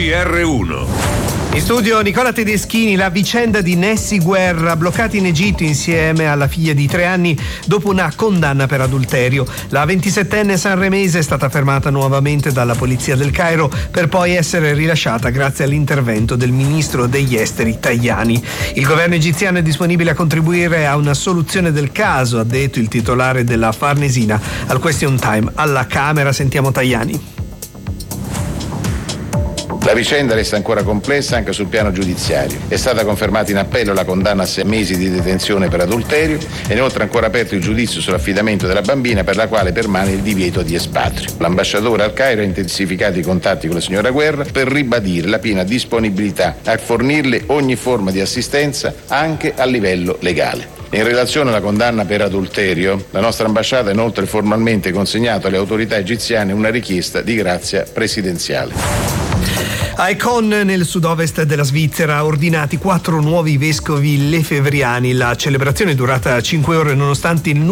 GR1. In studio Nicola Tedeschini. La vicenda di Nessi Guerra, bloccati in Egitto insieme alla figlia di 3 anni dopo una condanna per adulterio. La 27enne sanremese è stata fermata nuovamente dalla polizia del Cairo per poi essere rilasciata grazie all'intervento del ministro degli esteri Tajani. Il governo egiziano è disponibile a contribuire a una soluzione del caso, ha detto il titolare della Farnesina al Question Time alla Camera. Sentiamo Tajani. La vicenda resta ancora complessa anche sul piano giudiziario. È stata confermata in appello la condanna a 6 mesi di detenzione per adulterio e inoltre ancora aperto il giudizio sull'affidamento della bambina, per la quale permane il divieto di espatrio. L'ambasciatore al Cairo ha intensificato i contatti con la signora Guerra per ribadire la piena disponibilità a fornirle ogni forma di assistenza anche a livello legale. In relazione alla condanna per adulterio, la nostra ambasciata ha inoltre formalmente consegnato alle autorità egiziane una richiesta di grazia presidenziale. A Econ, nel sud-ovest della Svizzera, ordinati 4 nuovi vescovi lefevriani. La celebrazione è durata 5 ore nonostante il